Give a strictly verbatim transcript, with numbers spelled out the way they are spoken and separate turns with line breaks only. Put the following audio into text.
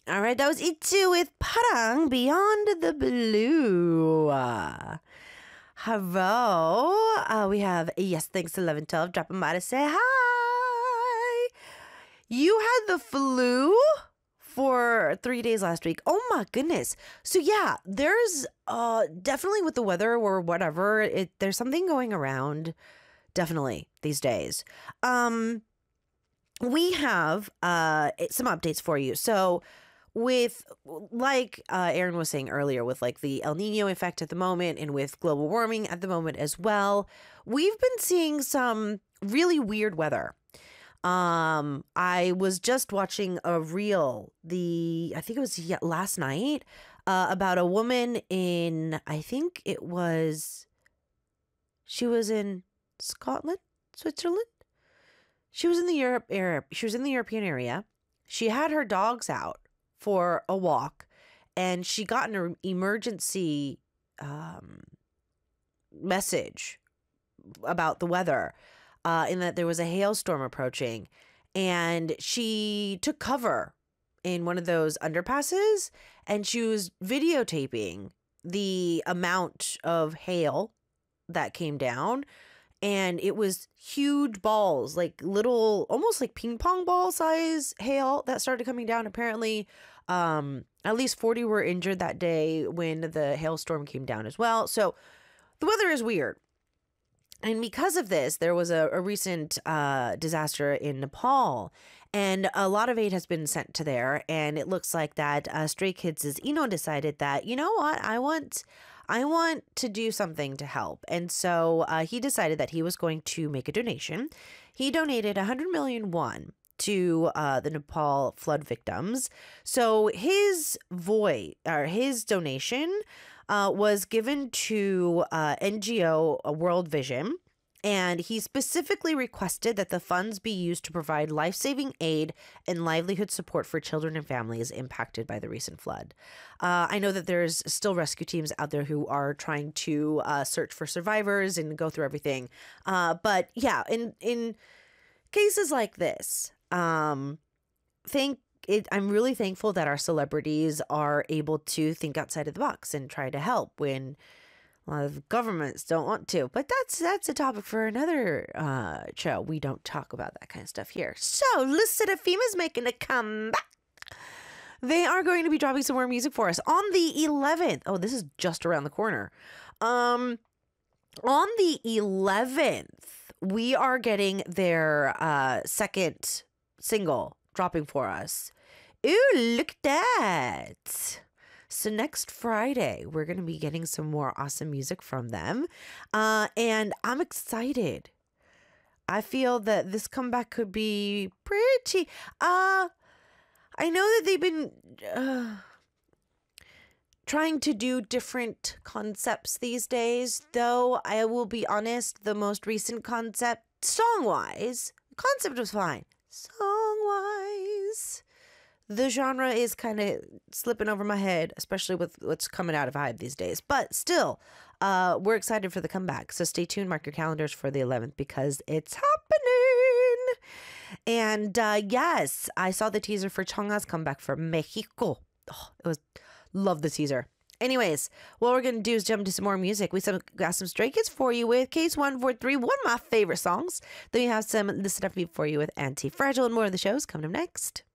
All right, that was Itzu with Parang Beyond the Blue. Uh, hello. Uh, we have Yes Thanks eleven twelve dropping by to say hi. You had the flu for three days last week. Oh my goodness. So yeah, there's uh definitely with the weather or whatever, it there's something going around definitely these days. Um we have uh some updates for you. So with like uh, Aaron was saying earlier, with like the El Nino effect at the moment and with global warming at the moment as well, we've been seeing some really weird weather. Um, I was just watching a reel, the I think it was yeah, last night, uh, about a woman in, I think it was, she was in Scotland, Switzerland. She was in the Europe area. She was in the European area. She had her dogs out for a walk, and she got an emergency um, message about the weather, uh, in that there was a hailstorm approaching, and she took cover in one of those underpasses, and she was videotaping the amount of hail that came down. And it was huge balls, like little, almost like ping pong ball size hail that started coming down. Apparently, um, at least forty were injured that day when the hailstorm came down as well. So the weather is weird. And because of this, there was a, a recent uh, disaster in Nepal, and a lot of aid has been sent to there. And it looks like that uh, Stray Kids' Eno decided that, you know what, I want, I want to do something to help. And so uh, he decided that he was going to make a donation. He donated one hundred million won to uh, the Nepal flood victims. So his voice, or his donation, uh, was given to uh, N G O World Vision, and he specifically requested that the funds be used to provide life-saving aid and livelihood support for children and families impacted by the recent flood. Uh, I know that there's still rescue teams out there who are trying to uh, search for survivors and go through everything. Uh, but yeah, in in cases like this, um, thank It, I'm really thankful that our celebrities are able to think outside of the box and try to help when a lot of governments don't want to. But that's that's a topic for another uh, show. We don't talk about that kind of stuff here. So, Les Seraphim making a comeback. They are going to be dropping some more music for us on the eleventh. Oh, this is just around the corner. Um, on the eleventh, we are getting their uh, second single dropping for us. Ooh, look at that. So next Friday, we're going to be getting some more awesome music from them. Uh, and I'm excited. I feel that this comeback could be pretty... Uh, I know that they've been uh, trying to do different concepts these days, though I will be honest, the most recent concept, song-wise, the concept was fine. Song-wise, the genre is kind of slipping over my head, especially with what's coming out of Hive these days. But still, uh, we're excited for the comeback. So stay tuned, mark your calendars for the eleventh because it's happening. And uh, yes, I saw the teaser for Chonga's comeback for Mexico. Oh, it was, love the teaser. Anyways, what we're going to do is jump into some more music. We some, got some Stray Kids for you with Case one forty-three, one of my favorite songs. Then we have some Listen Up for you with Anti-Fragile, and more of the shows coming up next.